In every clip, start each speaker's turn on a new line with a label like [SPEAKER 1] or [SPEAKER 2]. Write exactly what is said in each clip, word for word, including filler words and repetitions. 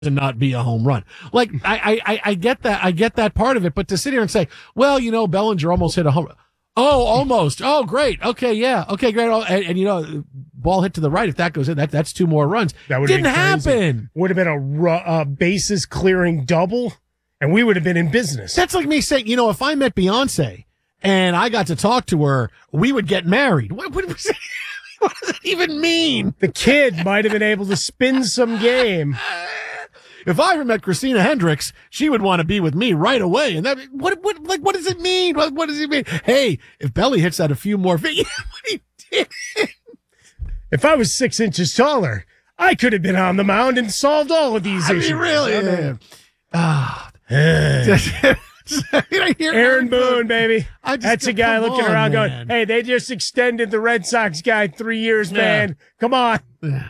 [SPEAKER 1] to not be a home run. Like, I, I, I get that. I get that part of it. But to sit here and say, well, you know, Bellinger almost hit a home run. Oh, almost. Oh, great. Okay. Yeah. Okay. Great. And, and you know, ball hit to the right. If that goes in, that, that's two more runs.
[SPEAKER 2] That would
[SPEAKER 1] Didn't
[SPEAKER 2] have
[SPEAKER 1] happen.
[SPEAKER 2] Would have been a ru- uh, bases clearing double, and we would have been in business.
[SPEAKER 1] That's like me saying, you know, if I met Beyonce and I got to talk to her, we would get married. What, what, what does that even mean?
[SPEAKER 2] The kid might have been able to spin some game.
[SPEAKER 1] If I ever met Christina Hendricks, she would want to be with me right away. And that, what, what, like, what does it mean? What, what does it mean? Hey, if Belly hits out a few more feet, what he did.
[SPEAKER 2] If I was six inches taller, I could have been on the mound and solved all of these
[SPEAKER 1] I
[SPEAKER 2] issues.
[SPEAKER 1] mean, really?
[SPEAKER 2] Yeah.
[SPEAKER 1] Ah.
[SPEAKER 2] Aaron Boone, baby.
[SPEAKER 1] Just,
[SPEAKER 2] That's a guy looking
[SPEAKER 1] on,
[SPEAKER 2] around
[SPEAKER 1] man.
[SPEAKER 2] going, hey, they just extended the Red Sox guy three years,
[SPEAKER 1] Yeah.
[SPEAKER 2] man. Come on.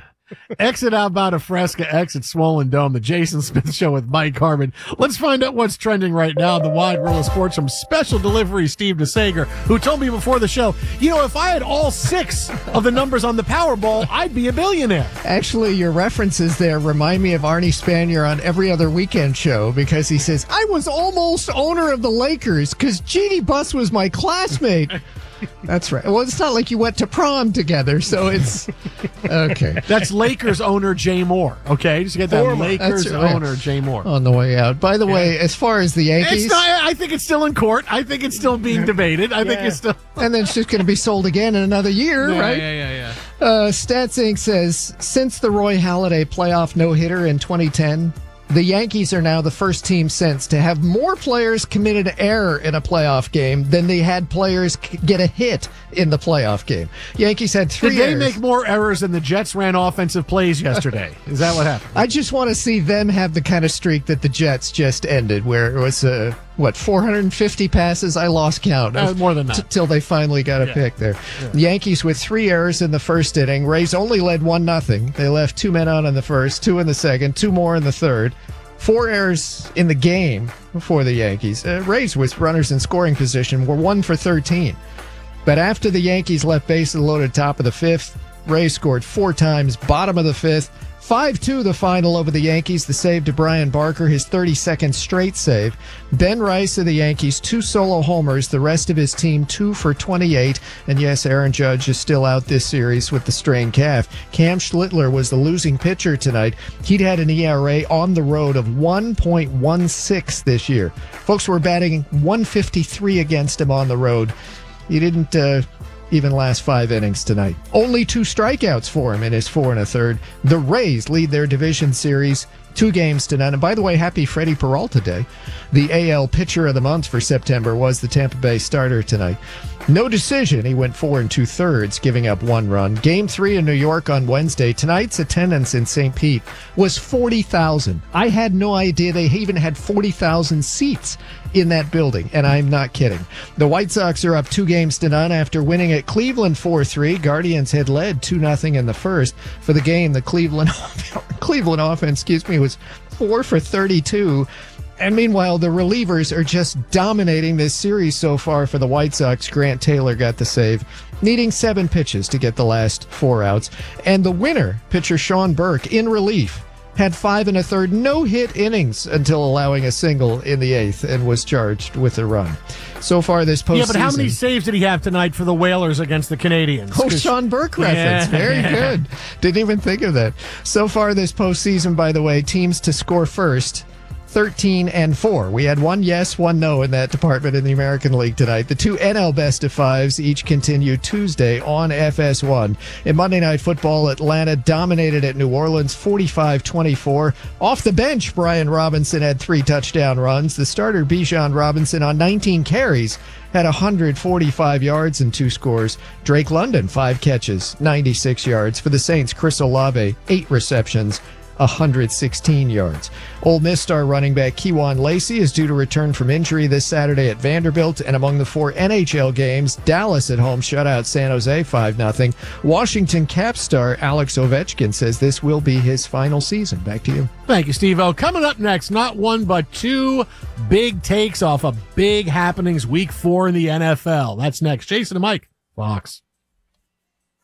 [SPEAKER 1] Exit outbound of Fresca, exit Swollen Dome, the Jason Smith Show with Mike Harmon. Let's find out what's trending right now. The Wide World of Sports from Special Delivery Steve DeSager, who told me before the show, you know, if I had all six of the numbers on the Powerball, I'd be a billionaire.
[SPEAKER 3] Actually, your references there remind me of Arnie Spanier on Every Other Weekend show, because he says, I was almost owner of the Lakers because Jeannie Buss was my classmate. That's right. Well, it's not like you went to prom together, so it's okay.
[SPEAKER 1] That's Lakers owner Jay Moore. Okay, just get that.
[SPEAKER 2] Former.
[SPEAKER 1] Lakers
[SPEAKER 3] That's right.
[SPEAKER 1] owner Jay Moore.
[SPEAKER 3] On the way out. By the way, as far as the Yankees,
[SPEAKER 1] It's not, I think it's still in court. I think it's still being debated. I think
[SPEAKER 2] Yeah.
[SPEAKER 1] it's still.
[SPEAKER 3] and then it's just going to be sold again in another year,
[SPEAKER 1] Yeah,
[SPEAKER 3] right?
[SPEAKER 1] yeah, yeah, yeah.
[SPEAKER 3] Uh, Stats Incorporated says, since the Roy Halladay playoff no-hitter in twenty ten, the Yankees are now the first team since to have more players committed an error in a playoff game than they had players c- get a hit in the playoff game. Yankees had three
[SPEAKER 1] Did they
[SPEAKER 3] errors.
[SPEAKER 1] make more errors than the Jets ran offensive plays yesterday? Is that what happened?
[SPEAKER 3] I just want to see them have the kind of streak that the Jets just ended, where it was, uh, what, four hundred fifty passes? I lost count.
[SPEAKER 1] Uh, more than that.
[SPEAKER 3] T- till they finally got a
[SPEAKER 1] Yeah.
[SPEAKER 3] pick there. The Yankees with three errors in the first inning. Rays only led one nothing. They left two men on in the first, two in the second, two more in the third. Four errors in the game for the Yankees. Uh, Rays with runners in scoring position were one for thirteen. But after the Yankees left bases loaded top of the fifth, Rays scored four times, bottom of the fifth. five two the final over the Yankees. The save to Brian Barker, his thirty-second straight save. Ben Rice of the Yankees, two solo homers. The rest of his team, two for twenty-eight. And yes, Aaron Judge is still out this series with the strained calf. Cam Schlittler was the losing pitcher tonight. He'd had an E R A on the road of one point one six this year. Folks were batting one fifty-three against him on the road. He didn't uh, even last five innings tonight. Only two strikeouts for him in his four and a third. The Rays lead their division series two games to none. And by the way, happy Freddie Peralta Day. The A L pitcher of the month for September was the Tampa Bay starter tonight. No decision. He went four and two thirds, giving up one run. Game three in New York on Wednesday. Tonight's attendance in Saint Pete was forty thousand. I had no idea they even had forty thousand seats in that building, and I'm not kidding. The White Sox are up two games to none after winning at Cleveland four three. Guardians had led two nothing in the first. For the game, the Cleveland Cleveland offense, excuse me, was four for thirty-two. And meanwhile, the relievers are just dominating this series so far for the White Sox. Grant Taylor got the save, needing seven pitches to get the last four outs. And the winner, pitcher Sean Burke, in relief, had five and a third no-hit innings until allowing a single in the eighth and was charged with a run. So far this postseason...
[SPEAKER 1] Yeah, but how many saves did he have tonight for the Whalers against the Canadians?
[SPEAKER 3] Oh, Sean Burke reference.
[SPEAKER 1] Yeah.
[SPEAKER 3] Very good. Didn't even think of that. So far this postseason, by the way, teams to score first, thirteen and four. We had one yes, one no in that department in the American League tonight. The two N L best of fives each continue Tuesday on F S one. In Monday Night Football, Atlanta dominated at New Orleans forty-five twenty-four. Off the bench, Brian Robinson had three touchdown runs. The starter, Bijan Robinson, on nineteen carries, had one hundred forty-five yards and two scores. Drake London, five catches, ninety-six yards. For the Saints, Chris Olave, eight receptions, one hundred sixteen yards. Ole Miss star running back Kejuan Lacey is due to return from injury this Saturday at Vanderbilt. And among the four N H L games, Dallas at home shut out San Jose five nothing. Washington Caps star Alex Ovechkin says this will be his final season. Back to you.
[SPEAKER 1] Thank you, Steve-O. Coming up next, not one but two big takes off of big happenings week four in the N F L. That's next. Jason and Mike, Fox.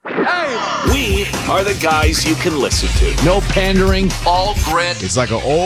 [SPEAKER 4] We are the guys you can listen to.
[SPEAKER 5] No pandering.
[SPEAKER 4] All grit.
[SPEAKER 5] It's like an old